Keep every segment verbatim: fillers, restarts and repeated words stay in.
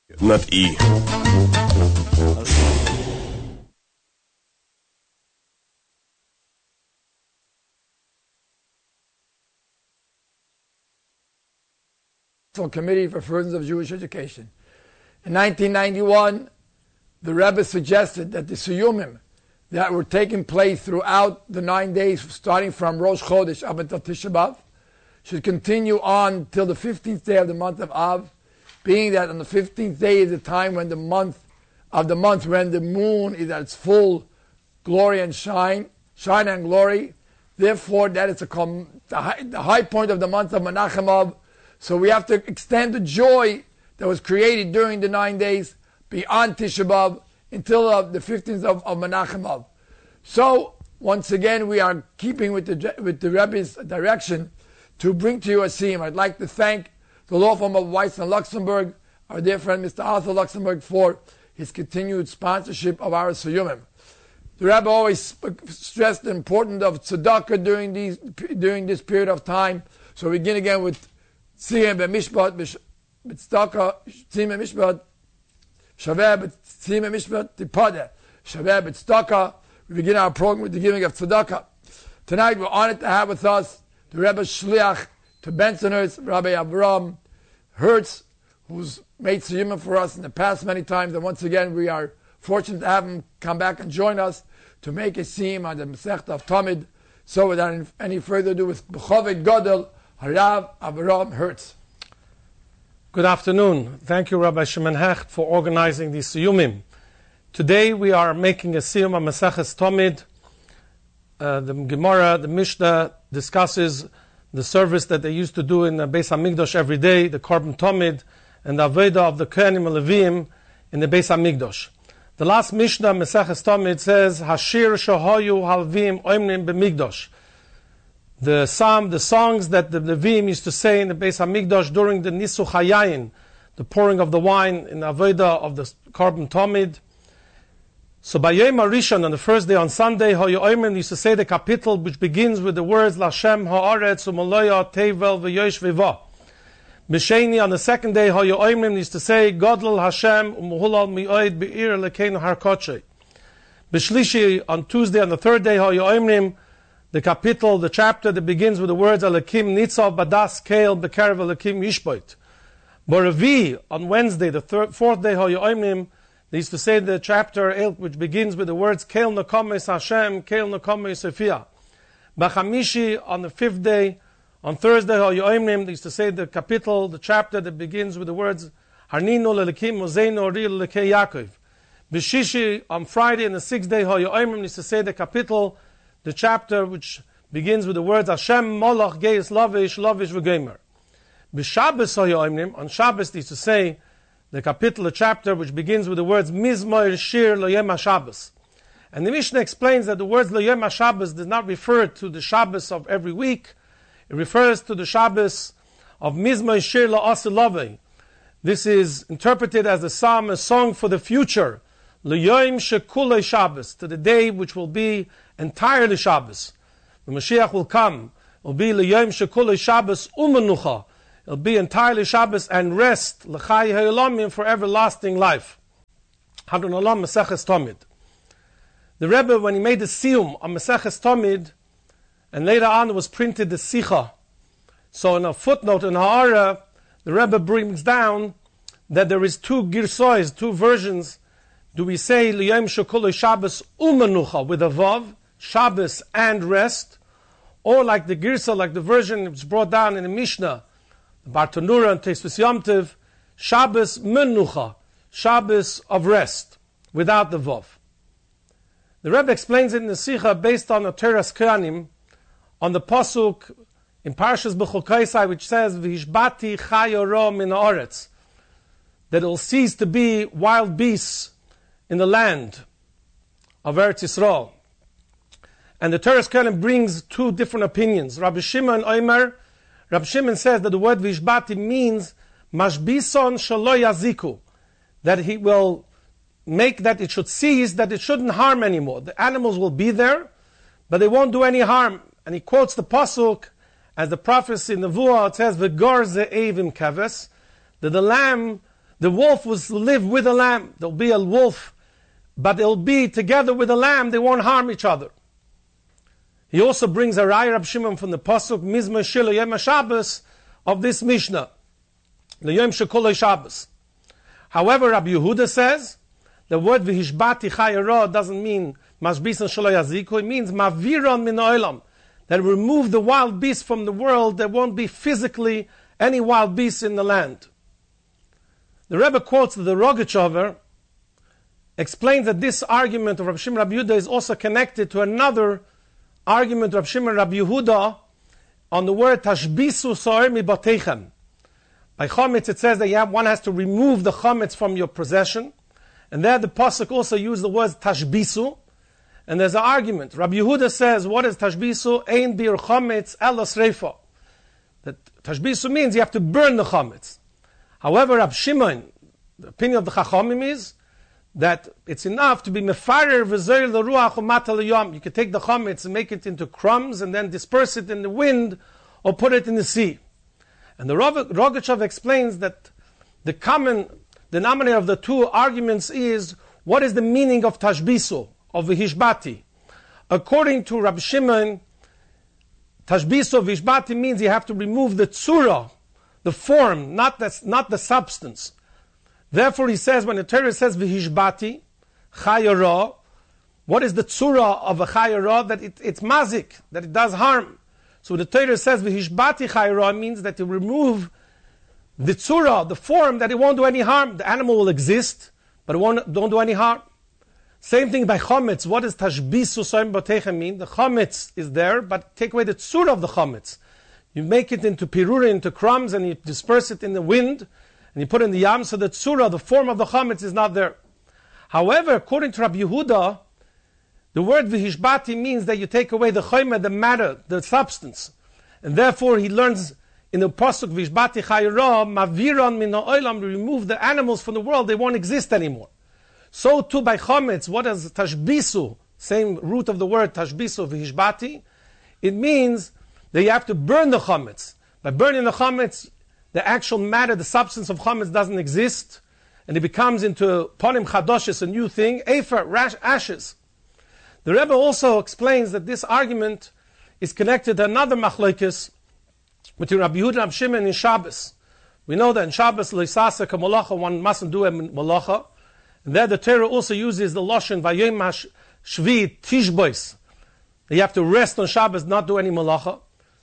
Not E. Committee for Furtherance of Jewish Education. In nineteen ninety-one, the Rebbe suggested that the Siyumim that were taking place throughout the nine days, starting from Rosh Chodesh up until Tisha B'Av, should continue on till the fifteenth day of the month of Av, being that on the fifteenth day is the time when the month of the month when the moon is at its full glory and shine, shine and glory. Therefore, that is a com- the, high, the high point of the month of Menachem Av. So we have to extend the joy that was created during the nine days beyond Tisha B'Av until uh, the fifteenth of, of Menachem Av. So once again, we are keeping with the with the Rebbe's direction to bring to you a siyum. I'd like to thank the law firm of Weiss and Luxembourg, our dear friend Mister Arthur Luxembourg, for his continued sponsorship of our siyumim. The Rebbe always stressed the importance of tzedakah during these during this period of time. So we begin again with Siyum b'mishpat b'tzedakah, Siyum b'mishpat Shaveh b'Siyum b'mishpat tipadeh Shaveh b'tzedakah. We begin our program with the giving of tzedakah. Tonight we're honored to have with us the Rebbe's shliach to Bensonhurst, Rabbi Avram Hertz, who's made siyum for us in the past many times, and once again we are fortunate to have him come back and join us to make a siyum on the Masechta of Tamid. So without any further ado, with B'choved Gadol, Harav Avram Hertz. Good afternoon. Thank you, Rabbi Shimon Hecht, for organizing these siyumim. Today we are making a siyum on Maseches Tamid. Uh, the Gemara, the Mishnah, discusses the service that they used to do in the Beis HaMikdash every day, the Korban Tamid, and the Aveda of the Kohanim and Levim in the Beis HaMikdash. The last Mishnah, Maseches Tamid, says, Hashir Shohayu Halvim Oimnim B'Mikdash. The psalm, the songs that the Levim used to say in the Beis HaMikdash during the Nisuch HaYayin, the pouring of the wine in the Aveda of the Korban Tamid. So by Yom HaRishon, on the first day, on Sunday, Hoyo Oimrim used to say the capital which begins with the words Lashem Ha'aretz U'Maloya Tevel V'Yosh V'Va. B'Sheni, on the second day, Hoyo Oimrim used to say Godel Hashem U'Muhulal Mi'oid Be'ir Lekeinu Har Kodshe. B'Shlishi, on Tuesday, on the third day, Hoyo Oimrim, the capital, the chapter that begins with the words Alekim Nitzav Badas Keil B'Kerev Alekim Yishboit. B'Revi, on Wednesday, the third, fourth day, Hoyo Oimrim, they used to say the chapter which begins with the words Keil Nokomes Hashem, Keil Nokomes Sophia. B'Chamishi, on the fifth day, on Thursday, Hoyoimrim, they used to say the capital, the chapter that begins with the words Harnino Lelekim Mozeino Ril Lekei Yaakov. B'Shishi, on Friday, and the sixth day, Hoyoimrim, they used to say the capital, the chapter which begins with the words Hashem Molach Geis Lavish Lavish V'Gemer. B'Shabbos Hoyoimrim, on Shabbos, they used to say the capital, the chapter which begins with the words Mizmoir Shir Loyem HaShabbos. And the Mishnah explains that the words Loyem HaShabbos does not refer to the Shabbos of every week. It refers to the Shabbos of Mizmoir Shir La'asilavei. This is interpreted as a psalm, a song for the future. Loyem Shekulei Shabbos, to the day which will be entirely Shabbos. The Mashiach will come. It will be Loyem Shekulei Shabbos Umenucha. It'll be entirely Shabbos and rest, l'chai ha'olamim, for everlasting life. Hadron Olam Maseches Tamid. The Rebbe, when he made the siyum on Maseches Tamid, and later on it was printed the Sicha. So in a footnote in Ha'ara, the Rebbe brings down that there is two girsois, two versions. Do we say L'yom Shekulei Shabbos Umenucha with a vav, Shabbos and rest, or like the girsa, like the version that's brought down in the Mishnah, Bartanura and Tosfos Yom Tov, Shabbos Menucha, Shabbos of rest, without the Vav. The Rebbe explains it in the Sikha based on the Teras Kohanim, on the Pasuk in Parshas B'Chokaisai, which says, V'hishbati chayoro min ha'aretz, that it will cease to be wild beasts in the land of Eretz Yisrael. And the Teras Kohanim brings two different opinions. Rabbi Shimon Omer, Rabbi Shimon says that the word Vishbati means Mashbison Shalo Yaziku, that he will make that it should cease, that it shouldn't harm anymore. The animals will be there, but they won't do any harm. And he quotes the Pasuk as the prophecy in the Nevuah, it says, V'gor ze'evim keves, that the lamb the wolf will live with the lamb. There'll be a wolf, but they'll be together with the lamb. They won't harm each other. He also brings a Raya Rab Shimon from the pasuk Mizmor Shir Yom HaShabbos of this Mishnah, L'Yom Shekol Shabbos. However, Rabbi Yehuda says the word V'hishbati Chayero doesn't mean Mashbisan Shelo Yaziku. It means Maviron Min Olam, that remove the wild beasts from the world. There won't be physically any wild beasts in the land. The Rebbe quotes the Rogachover, explains that this argument of Rabbi Shimon Rabbi Yehuda is also connected to another argument of Rabbi Shimon Rabbi Yehuda on the word Tashbisu So'er Mi Batechem. By Chometz it says that you have, one has to remove the Chometz from your possession. And there the Pasuk also used the words Tashbisu. And there's an argument. Rabbi Yehuda says, what is Tashbisu? Ein bir Chometz elos reifa. That Tashbisu means you have to burn the Chometz. However, Rabbi Shimon, the opinion of the Chachamim is that it's enough to be mefarer v'zoyer l'ruach u'mata l'yom. You can take the Chometz and make it into crumbs and then disperse it in the wind or put it in the sea. And the Rogachev explains that the common denominator of the two arguments is, what is the meaning of Tashbisu, of V'hishbati? According to Rabbi Shimon, Tashbisu of V'hishbati means you have to remove the tzura, the form, not the, not the substance. Therefore he says, when the Torah says V'hishbati, Chayara, what is the tzura of a Chayara? That it, it's mazik, that it does harm. So the Torah says V'hishbati Chayara means that to remove the tzura, the form, that it won't do any harm. The animal will exist, but it won't don't do any harm. Same thing by Chometz. What does Tashbisu So'er Mi Batechem mean? The Chometz is there, but take away the tzura of the Chometz. You make it into pirura, into crumbs, and you disperse it in the wind, and you put it in the yam, so the tzura, the form of the Chometz, is not there. However, according to Rabbi Yehuda, the word V'hishbati means that you take away the chomer, the matter, the substance. And therefore he learns in the pasuk V'hishbati Chayra, Maviron Min Ha'olam, remove the animals from the world, they won't exist anymore. So too by Chometz, what is Tashbisu, same root of the word Tashbisu V'hishbati, it means that you have to burn the Chometz. By burning the Chometz, the actual matter, the substance of Chometz doesn't exist, and it becomes into Ponim Chadoshes, a new thing, Efer, ashes. The Rebbe also explains that this argument is connected to another machlokes between Rabbi Yehuda and Rabbi Shimon in Shabbos. We know that in Shabbos, Leisasa Kamalacha, one mustn't do a malacha. And there the Torah also uses the Lashon Vayom Shvi Tishbois. You have to rest on Shabbos, not do any malacha.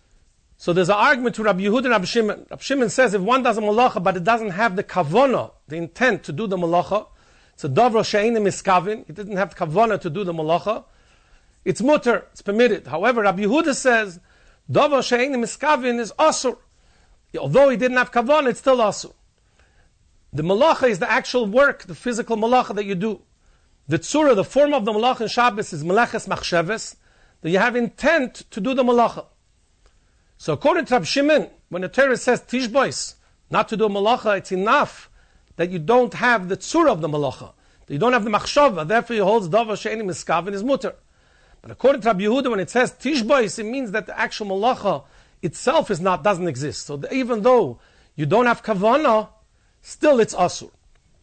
So there's an argument to Rabbi Yehuda and Rabbi Shimon. Rabbi Shimon says if one does a malacha, but it doesn't have the kavona, the intent to do the malacha, it's a davra she'ein miskavin, it didn't have the kavona to do the malacha, it's mutter, it's permitted. However, Rabbi Yehuda says, Dava she'ein miskavin is asur. Although he didn't have kavan, it's still asur. The malacha is the actual work, the physical malacha that you do. The tzura, the form of the malacha in Shabbos is meleches machsheves, that you have intent to do the malacha. So according to Rabbi Shimon, when the Torah says tishbois, not to do a malacha, it's enough that you don't have the tzura of the malacha. That you don't have the machshava, therefore he holds Dava she'ein miskavin is mutter. But according to Rabbi Yehuda, when it says tishbois, it means that the actual malacha itself is not, doesn't exist. So the, even though you don't have kavanah, still it's asur.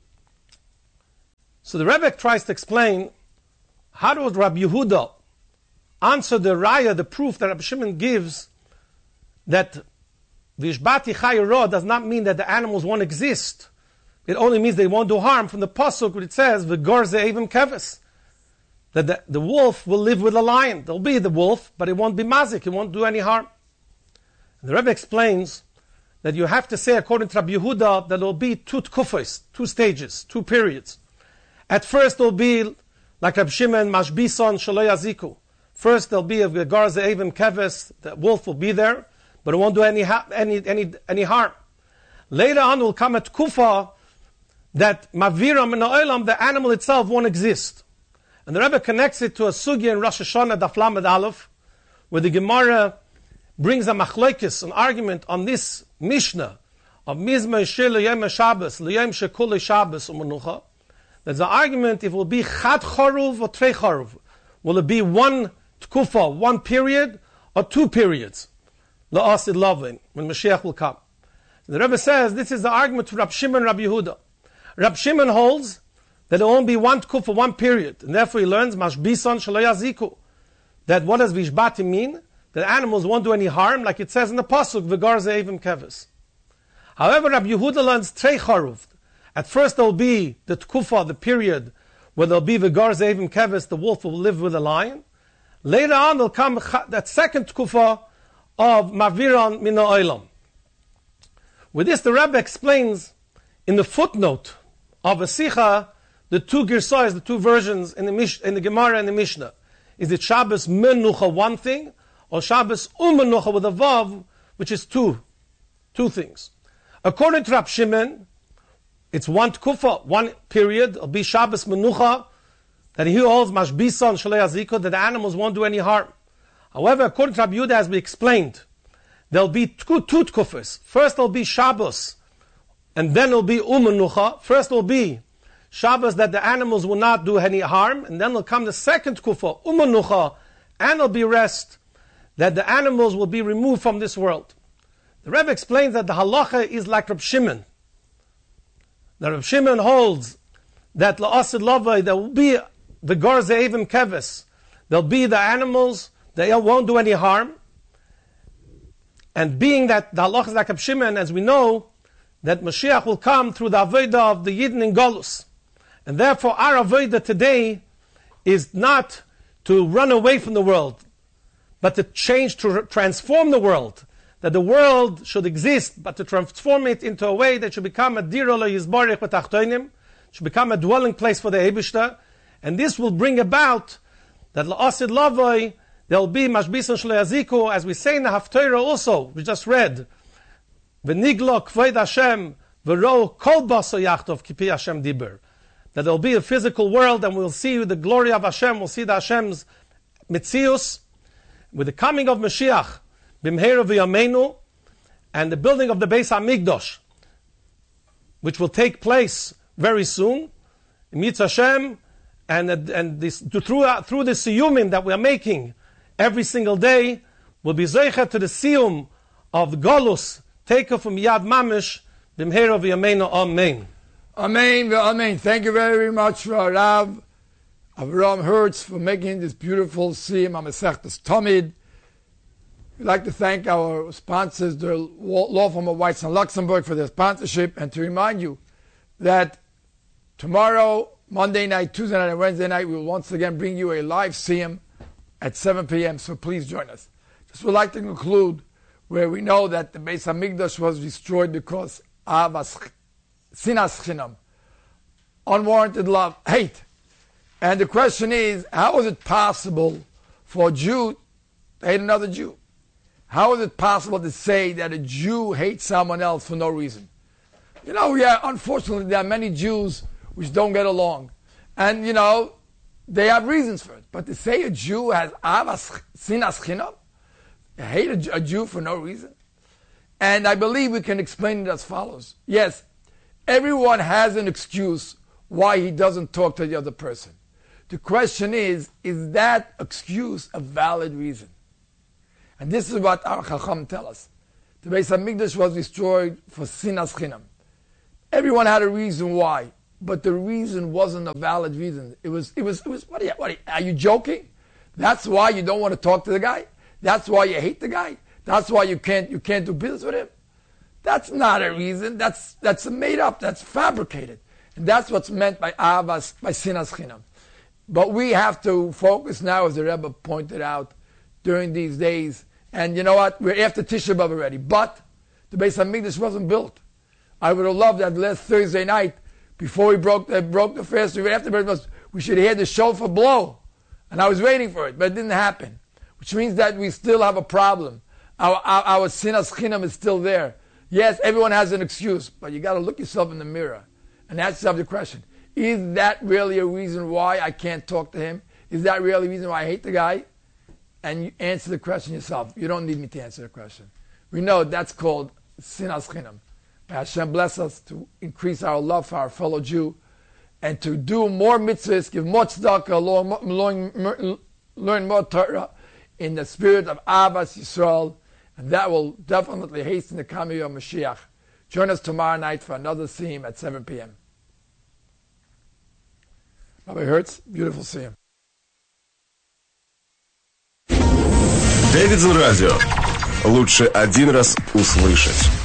So the Rebbe tries to explain, how does Rabbi Yehuda answer the raya, the proof that Rabbi Shimon gives, that V'hishbati Chayra does not mean that the animals won't exist. It only means they won't do harm. From the pasuk where it says, V'gor ze'evim keves, that the, the wolf will live with the lion. There'll be the wolf, but it won't be mazik, it won't do any harm. And the Rebbe explains that you have to say, according to Rabbi Yehuda, that there will be two tkufos, two stages, two periods. At first there'll be, like Rabbi Shimon, mashbison shelo yaziku. First there'll be a V'gor ze'evim keves, the wolf will be there, but it won't do any, any, any, any harm. Later on will come a tkufa that maviram in ha'olam, the animal itself won't exist. And the Rebbe connects it to a sugya in Rosh Hashanah, Daf Lamed Aleph, where the Gemara brings a machlokes, an argument on this Mishnah of Mizmor Shir L'Yom HaShabbos, L'Yom Shekol Shabbos U'Menucha. There's an argument if it will be Chad Choruv or Trei Choruv. Will it be one tkufa, one period, or two periods? La'asid Lavin, when Mashiach will come. The Rebbe says this is the argument to Rabbi Shimon and Rabbi Yehuda. Rab Shimon holds that there will only be one tkuf for one period, and therefore he learns mashbison shelo yaziku. That what does vishbati mean? That animals won't do any harm, like it says in the pasuk v'gar ze'evim keves. However, Rabbi Yehuda learns trei charuv. At first there will be the tkufa, the period where there will be v'gar ze'evim keves, the wolf will live with the lion. Later on, will come that second tkufa of Maviran Min Ha'olam. With this, the Rebbe explains in the footnote of a Sicha the two girsayos, the two versions in the Mish, in the Gemara and the Mishnah. Is it Shabbos Menucha one thing, or Shabbos Umenucha with a Vav, which is two, two things? According to Rab Shimon, it's one tkufa, one period. It'll be Shabbos Menucha, that he holds mashbisa and shalei aziko, that the animals won't do any harm. However, according to Rabbi Yehuda, as we explained, there'll be two, two tkufas. First there'll be Shabbos, and then there'll be Umenucha. First there'll be Shabbos that the animals will not do any harm, and then will come the second tkufa, Umenucha, and there'll be rest, that the animals will be removed from this world. The Rebbe explains that the halacha is like Rab Shimon. The Rab Shimon holds that la'asid lavai, there will be the gar ze'evim keves, there'll be the animals, they won't do any harm. And being that the halacha is like Rab Shimon, as we know, that Mashiach will come through the avodah of the Yidden in Golus. And therefore our avodah today is not to run away from the world, but to change, to transform the world. That the world should exist, but to transform it into a way that should become a dira lo yizbarich b'tachtonim, should become a dwelling place for the Eibishter. And this will bring about that la'asid lavoi, there will be mashbisa shelo yaziku, as we say in the Haftorah also, we just read, v'niglo kvoid Hashem v'ro kol baso yachtov kipi Hashem diber. That there will be a physical world, and we'll see the glory of Hashem, we'll see the Hashem's mitzius. With the coming of Mashiach, b'mheira v'yameinu, and the building of the Beis HaMikdash, which will take place very soon, Mitz Hashem, and and this through through the siyumim that we are making every single day, will be zeicha to the siyum of Golus, taken from Yad Mamish, b'mheira v'yameinu. Amen. Amen. Amen. Thank you very much, Rav Avraham Hertz, for making this beautiful siyum HaMasechtas Tamid. We'd like to thank our sponsors, the law firm of Weiss and Luxembourg, for their sponsorship, and to remind you that tomorrow, Monday night, Tuesday night, and Wednesday night, we will once again bring you a live siyum at seven p.m., so please join us. Just would like to conclude where we know that the Beis HaMikdash was destroyed because of sinas chinam, unwarranted love, hate. And the question is, how is it possible for a Jew to hate another Jew? How is it possible to say that a Jew hates someone else for no reason? You know, yeah, unfortunately, there are many Jews which don't get along. And, you know, they have reasons for it. But to say a Jew has avas sinas chinam, hate a, a Jew for no reason? And I believe we can explain it as follows. Yes, everyone has an excuse why he doesn't talk to the other person. The question is, is that excuse a valid reason? And this is what our Chacham tell us. The Beis HaMikdash was destroyed for sinas chinam. Everyone had a reason why, but the reason wasn't a valid reason. It was, it was, it was. What are you? What are you, are you joking? That's why you don't want to talk to the guy. That's why you hate the guy. That's why you can't, you can't do business with him. That's not a reason. That's that's made up. That's fabricated, and that's what's meant by avas, by sinas chinam. But we have to focus now, as the Rebbe pointed out, during these days. And you know what? We're after Tisha B'Av already. But the Beis HaMikdash wasn't built. I would have loved that last Thursday night, before we broke the, broke the fast, after we should have had the shofar blow. And I was waiting for it, but it didn't happen. Which means that we still have a problem. Our, our, our sinas chinam is still there. Yes, everyone has an excuse, but you got to look yourself in the mirror and ask yourself the question, is that really a reason why I can't talk to him? Is that really a reason why I hate the guy? And you answer the question yourself. You don't need me to answer the question. We know that's called sinas chinam. May Hashem bless us to increase our love for our fellow Jew and to do more mitzvahs, give more tzedakah, learn, learn more Torah in the spirit of Avas Yisrael, and that will definitely hasten the coming of Mashiach. Join us tomorrow night for another theme at seven p.m. Rabbi Hertz, beautiful siyum. Davidson Radio. Лучше один раз услышать.